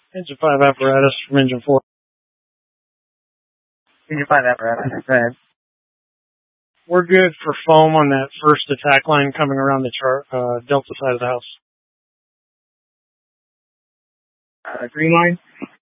Engine 5 apparatus from engine 4. Engine 5 apparatus, go ahead. We're good for foam on that first attack line coming around the Delta side of the house. Green line?